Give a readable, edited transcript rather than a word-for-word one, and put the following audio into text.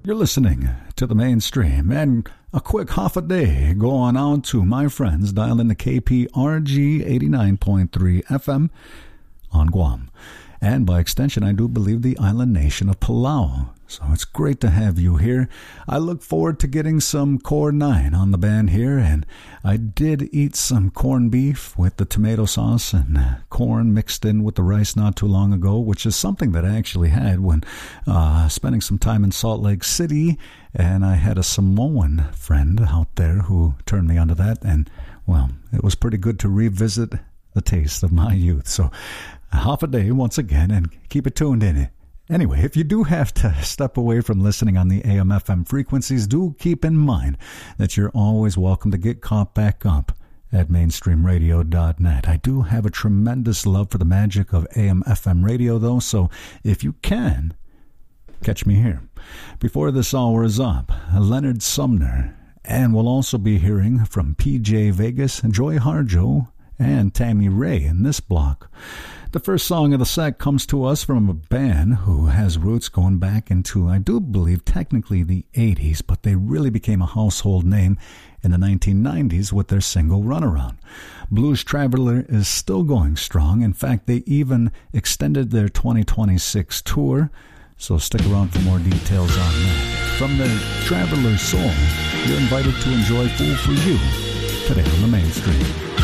You're listening to the mainstream, and a quick half a day going out to my friends dialing the KPRG 89.3 FM on Guam. And by extension, I do believe the island nation of Palau. So it's great to have you here. I look forward to getting some Core 9 on the band here, and I did eat some corned beef with the tomato sauce and corn mixed in with the rice not too long ago, which is something that I actually had when spending some time in Salt Lake City, and I had a Samoan friend out there who turned me onto that, and, well, it was pretty good to revisit the taste of my youth. So half a day once again, and keep it tuned in. Anyway, if you do have to step away from listening on the AM/FM frequencies, do keep in mind that you're always welcome to get caught back up at mainstreamradio.net. I do have a tremendous love for the magic of AM/FM radio, though, so if you can, catch me here. Before this hour is up, Leonard Sumner, and we'll also be hearing from PJ Vegas, Joy Harjo, and Tammy Ray in this block. The first song of the set comes to us from a band who has roots going back into, I do believe, technically the 80s, but they really became a household name in the 1990s with their single Runaround. Blues Traveler is still going strong. In fact, they even extended their 2026 tour, so stick around for more details on that. From the Traveler's Soul, you're invited to enjoy Fool for You today on the Mainstream.